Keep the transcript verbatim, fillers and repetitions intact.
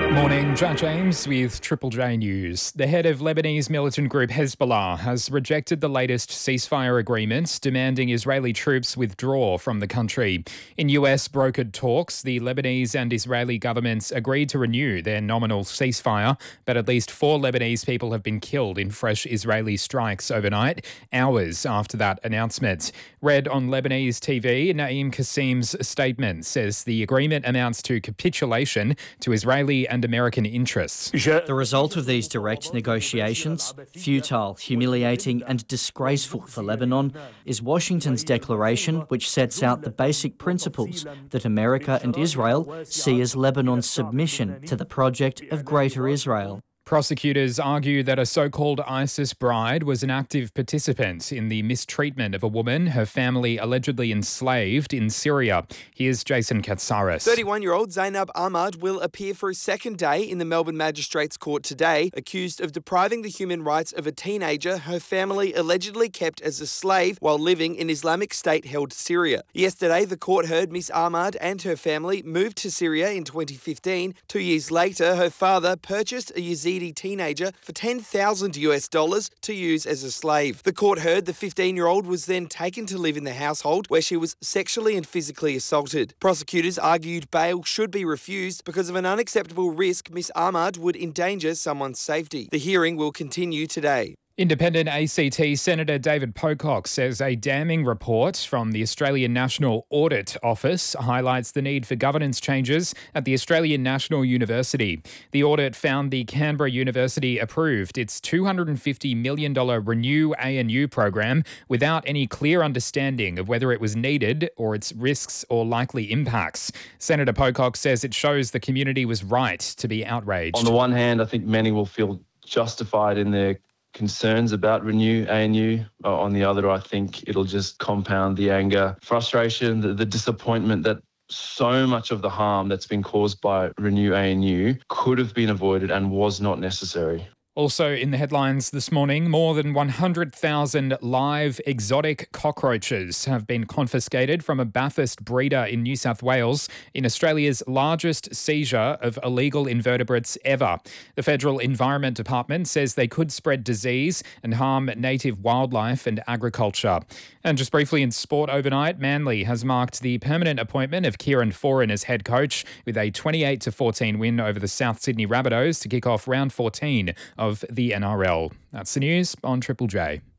Morning, Jack James with Triple J News. The head of Lebanese militant group Hezbollah has rejected the latest ceasefire agreement, demanding Israeli troops withdraw from the country. In U S brokered talks, the Lebanese and Israeli governments agreed to renew their nominal ceasefire, but at least four Lebanese people have been killed in fresh Israeli strikes overnight, hours after that announcement. Read on Lebanese T V, Naeem Qassim's statement says the agreement amounts to capitulation to Israeli and American interests. The result of these direct negotiations, futile, humiliating and disgraceful for Lebanon, is Washington's declaration which sets out the basic principles that America and Israel see as Lebanon's submission to the project of Greater Israel. Prosecutors argue that a so-called ISIS bride was an active participant in the mistreatment of a woman her family allegedly enslaved in Syria. Here's Jason Katsaris. thirty-one-year-old Zainab Ahmad will appear for a second day in the Melbourne Magistrates Court today, accused of depriving the human rights of a teenager her family allegedly kept as a slave while living in Islamic State-held Syria. Yesterday, the court heard Miss Ahmad and her family moved to Syria in twenty fifteen. Two years later, her father purchased a Yazidi teenager for ten thousand US dollars to use as a slave. The court heard the fifteen-year-old was then taken to live in the household where she was sexually and physically assaulted. Prosecutors argued bail should be refused because of an unacceptable risk Miss Ahmad would endanger someone's safety. The hearing will continue today. Independent A C T Senator David Pocock says a damning report from the Australian National Audit Office highlights the need for governance changes at the Australian National University. The audit found the Canberra University approved its two hundred fifty million dollars Renew A N U program without any clear understanding of whether it was needed or its risks or likely impacts. Senator Pocock says it shows the community was right to be outraged. On the one hand, I think many will feel justified in their concerns about Renew A N U. On the other, I think it'll just compound the anger, frustration, the, the disappointment that so much of the harm that's been caused by Renew A N U could have been avoided and was not necessary. Also in the headlines this morning, more than one hundred thousand live exotic cockroaches have been confiscated from a Bathurst breeder in New South Wales in Australia's largest seizure of illegal invertebrates ever. The Federal Environment Department says they could spread disease and harm native wildlife and agriculture. And just briefly in sport overnight, Manly has marked the permanent appointment of Kieran Foran as head coach with a twenty-eight to fourteen win over the South Sydney Rabbitohs to kick off round fourteen of of the N R L. That's the news on Triple J.